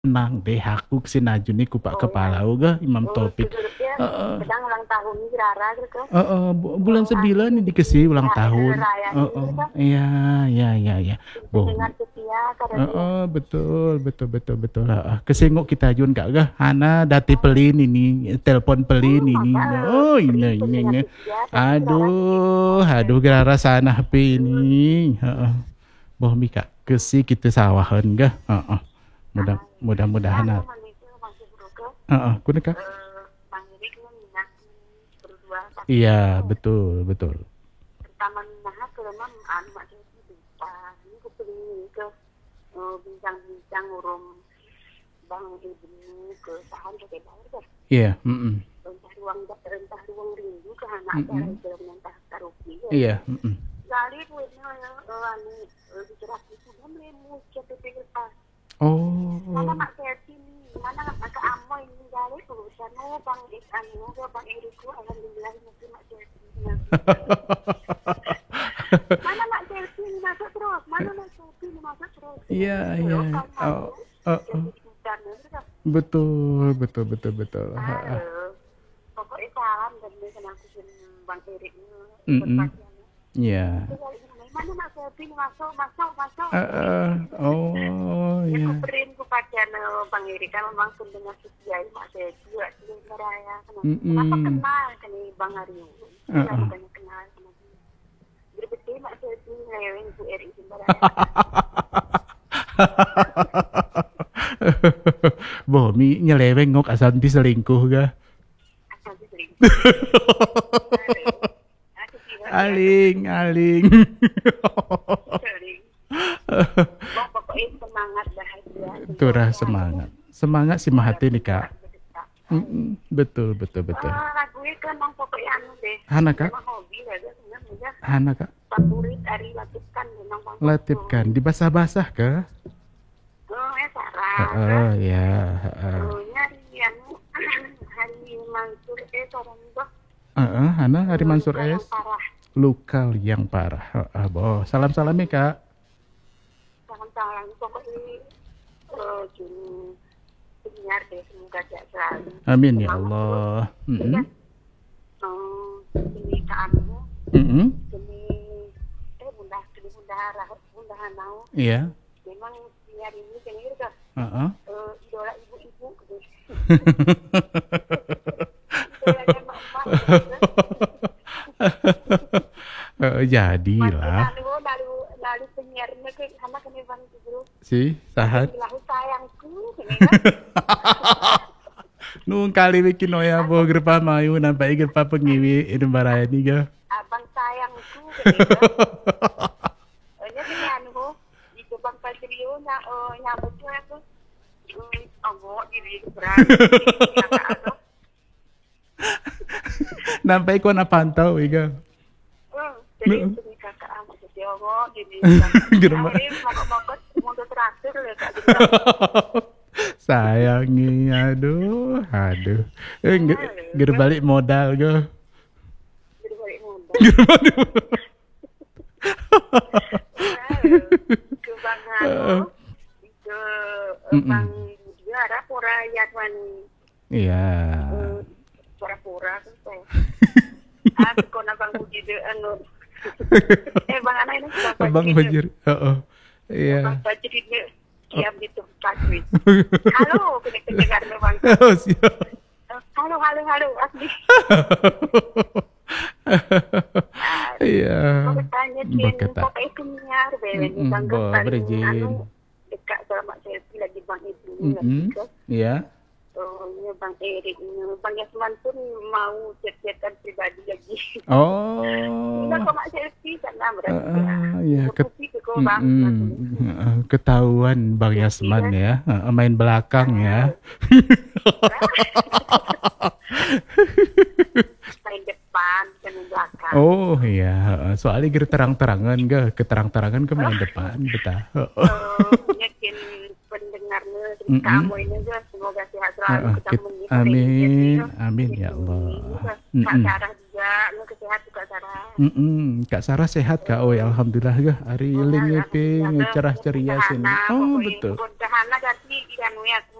nang deh aku sinajun ni kupak Oh ya. kepala uga Imam Oh, Taufik. sebelumnya Heeh. sedang ulang tahun nih Rara gitu. Bulan Oh, 9 anu ini dikasih ulang THR tahun. rayanya gitu kan. Iya, iya, iya, iya. Boh. Pendengar setia karena dia. Betul, betul, betul, betul. Kesengok kita jun kak gah. Hana dati pelin ini, telepon pelin ini. Masa Oh, beri pendengar ini. setia tapi Rara setia. Aduh, aduh gara sana HP ini. Boh mika kesi kita sawahan gah. Mudah Ya, mudah-mudahan. lu itu masih beruga. Kuda kak. Bang Iri kan minat berdua tapi Iya, betul, betul. pertama minat ke memang anu macam itu. Ini aku pilih ke bincang-bincang urung Bang Ibnu ke saham ke bayar kan. Iya, Rentah ruang rindu ke anak acara itu mentah taruhi. iya, Kali punya anu bicara itu memu CPP kertas. Mana Oh. mak saya sini, mana mak ke amoy ini kali urusan Bang Anu ke Bang Eriku alhamdulillah mesti mak saya sini. Mana mak saya sini masuk terus, mana mak saya sini masuk terus. Iya, iya. Kan Oh, malu. oh, oh. Jadi hutan itu kan. Betul, betul, betul, betul. Pokoknya salam dan dengan aku Bang Erik Mm-mm. berpakaian. Iya. Mana nak selfie masuk. Oh, Ya aku iya. beriin kepada Bang Erik kan memang pendengar setia mak saya juga di Meraya. Kenapa Mm-mm. kenal kan Bang Aryo? Saya banyak kenal sama dia. Berbeda mak saya di leweng Bu Eri di Meraya. Boh, mi nyeleweng ngok asal di selingkuh ga. Asal sering. Aku kira dia Aling, aling. sering. Pokoknya semangat bahagia. Turah semangat. Semangat si Mahati nih, Kak. Betul, betul, betul. Lagunya kan memang pokoknya anu deh. Hana, Kak? Memang hobi aja sebenarnya. Hana, Kak. Favorit Ari Latifkan memang Bang. Latipkan di basah-basah ke? Sarah. Ya. Nyari anu Hari Mansur orang itu. Hana Hari Mansur Luka yang S. parah. Luka yang parah. Boh, salam-salam ya, Kak. Salam-salam pokoknya Juni penyiar deh semoga sehat selalu. Amin ya Allah. Ini kaanmu. Bunda Hanau. Iya. Memang penyiar ini dengar kan? Idola ibu-ibu. Idolanya mama. Jadilah Lalu penyiarnya ke sama kene Bang itu. si Sahat. Lahu sayangku kene. Nung kali bikin noya bo gerpa mayu nampai gerpa pengiwi ini barayani ga. Abang sayangku kene. Nya kene anu itu Bang Patrio nyambut aku. Diri berat. Nampai ko napantau iga. Jadi ini kakak amat jadi jadi Germa. mokok mundur terakhir ya Kak. Sayangi, aduh. Gerbalik modal ga. Berbalik modal. Ke Bang Anu, ke Bang Juara Pura Yatwani. Iya. Pura-pura kan saya. Aku kena Bang Budi de anu. Bang Ana ini Bang Bajir. Iya. Bang Bajir ini siap di tempat. Halo, kena dengar Bang. Oh, siap. Halo, asli. Iya. Tanya pokoknya penyiar berjin. Dekat sama saya lagi Bang itu Iya. Bang Erik, Bang Yasman pun mau chat-chatan pribadi lagi. Oh. Udah kok mak selfie karena berarti ya. Bang. Ketahuan Bang Yasman ya, main belakang ya. Main depan, main belakang. Oh iya, soalnya gitu terang-terangan ga, keterang-terangan ke main depan, betah. Yakin pendengarnya kamu ini juga semoga sehat selalu ketemu Amin ya Allah. Kak Sarah juga, lu sehat juga Sarah. Kak Sarah sehat Kak, oh ya alhamdulillah ga, hari ini cerah ceria sini. Oh betul. Udah Hana ganti di anu ya